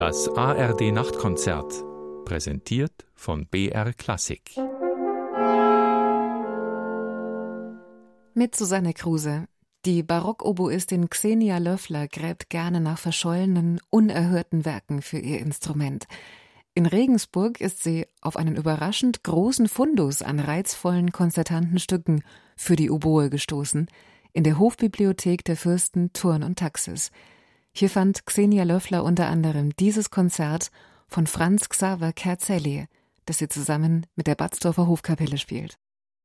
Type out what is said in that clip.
Das ARD Nachtkonzert, präsentiert von BR Klassik. Mit Susanne Kruse. Die Barockoboistin Xenia Löffler gräbt gerne nach verschollenen, unerhörten Werken für ihr Instrument. In Regensburg ist sie auf einen überraschend großen Fundus an reizvollen, konzertanten Stücken für die Oboe gestoßen, in der Hofbibliothek der Fürsten Thurn und Taxis. Hier fand Xenia Löffler unter anderem dieses Konzert von Franz Xaver Kerzelli, das sie zusammen mit der Batzdorfer Hofkapelle spielt.